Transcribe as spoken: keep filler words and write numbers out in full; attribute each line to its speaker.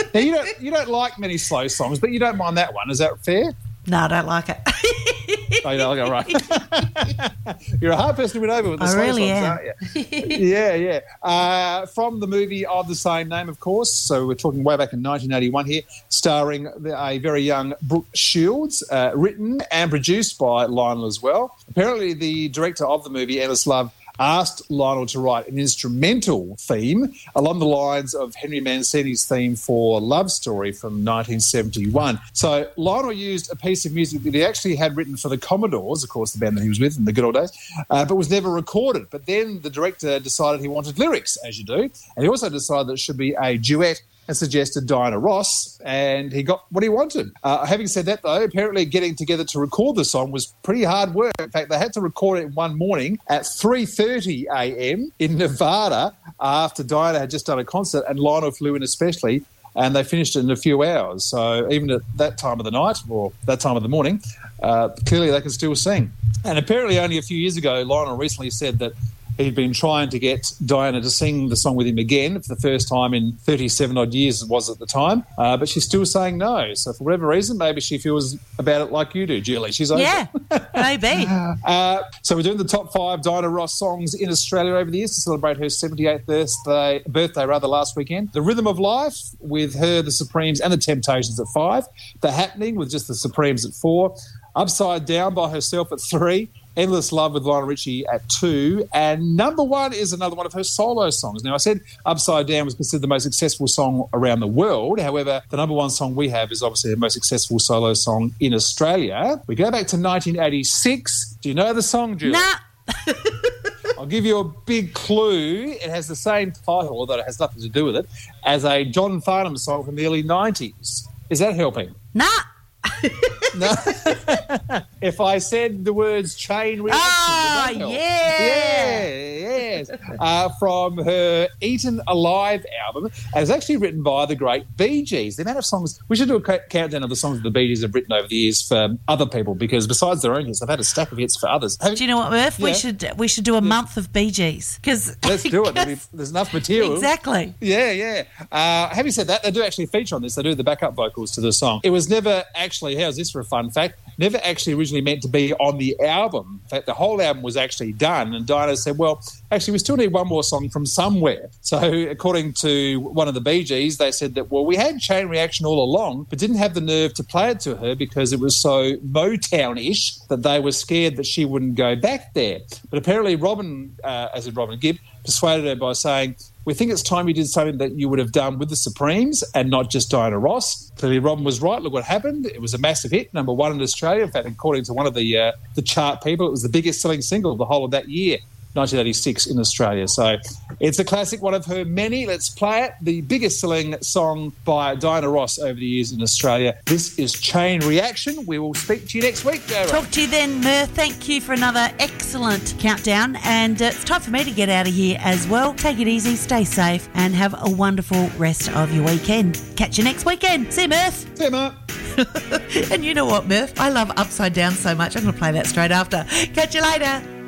Speaker 1: Now, you don't you don't like many slow songs, but you don't mind that one. Is that fair?
Speaker 2: No, I don't like it.
Speaker 1: Oh, you don't like it, right. You're a hard person to win over with the
Speaker 2: I
Speaker 1: slow
Speaker 2: really
Speaker 1: songs,
Speaker 2: am.
Speaker 1: aren't you? Yeah, yeah. Uh, from the movie of the same name, of course. So we're talking way back in nineteen eighty-one here, starring a very young Brooke Shields, uh, written and produced by Lionel as well. Apparently, the director of the movie, Endless Love, asked Lionel to write an instrumental theme along the lines of Henry Mancini's theme for Love Story from nineteen seventy-one. So Lionel used a piece of music that he actually had written for the Commodores, of course, the band that he was with in the good old days, uh, but was never recorded. But then the director decided he wanted lyrics, as you do, and he also decided that it should be a duet and suggested Diana Ross, and he got what he wanted. Uh, having said that, though, apparently getting together to record the song was pretty hard work. In fact, they had to record it one morning at three thirty a.m. in Nevada after Diana had just done a concert, and Lionel flew in especially, and they finished it in a few hours. So even at that time of the night, or that time of the morning, uh, clearly they can still sing. And apparently only a few years ago, Lionel recently said that he'd been trying to get Diana to sing the song with him again for the first time in thirty-seven odd years, it was at the time, uh, but she's still saying no. So for whatever reason, maybe she feels about it like you do, Julie. She's over
Speaker 2: Yeah,
Speaker 1: it.
Speaker 2: maybe.
Speaker 1: Uh, so we're doing the top five Diana Ross songs in Australia over the years to celebrate her seventy-eighth birthday, birthday rather, last weekend. The Rhythm of Life with her, the Supremes and the Temptations at five. The Happening with just the Supremes at four. Upside Down by herself at three. Endless Love with Lionel Richie at two. And number one is another one of her solo songs. Now, I said Upside Down was considered the most successful song around the world. However, the number one song we have is obviously her most successful solo song in Australia. We go back to nineteen eighty-six. Do you know the song, Julie?
Speaker 2: Nah.
Speaker 1: I'll give you a big clue. It has the same title, although it has nothing to do with it, as a John Farnham song from the early nineties. Is that helping?
Speaker 2: Nah.
Speaker 1: No. If I said the words Chain Reaction,
Speaker 2: Ah,
Speaker 1: would that help?
Speaker 2: yeah.
Speaker 1: Yeah, yes. Uh, from her Eaten Alive album. And it's actually written by the great Bee Gees. The amount of songs, we should do a ca- countdown of the songs that the Bee Gees have written over the years for other people, because besides their own hits, they've had a stack of hits for others. Have,
Speaker 2: Do you know what, Murph?
Speaker 1: Yeah.
Speaker 2: We should we should do a month of Bee Gees. Cause,
Speaker 1: Let's do it. There'll be- There's enough material.
Speaker 2: Exactly.
Speaker 1: Yeah, yeah. Uh, having said that, they do actually feature on this. They do the backup vocals to the song. It was never actually, how's this for a fun fact, never actually originally meant to be on the album. In fact, the whole album was actually done, and Diana said, well, actually, we still need one more song from somewhere. So according to one of the Bee Gees, they said that, well, we had Chain Reaction all along, but didn't have the nerve to play it to her because it was so Motown-ish that they were scared that she wouldn't go back there. But apparently Robin, uh, as in Robin Gibb, persuaded her by saying, we think it's time you did something that you would have done with the Supremes and not just Diana Ross. Clearly, Robin was right. Look what happened. It was a massive hit, number one in Australia. In fact, according to one of the uh, the chart people, it was the biggest selling single of the whole of that year, nineteen eighty-six in Australia. So it's a classic, one of her many. Let's play it. The biggest selling song by Diana Ross over the years in Australia. This is Chain Reaction. We will speak to you next week, Dara.
Speaker 2: Talk to you then, Murph. Thank you for another excellent countdown. And uh, it's time for me to get out of here as well. Take it easy, stay safe, and have a wonderful rest of your weekend. Catch you next weekend. See you, Murph.
Speaker 1: See you, Mark.
Speaker 2: And you know what, Murph? I love Upside Down so much. I'm going to play that straight after. Catch you later.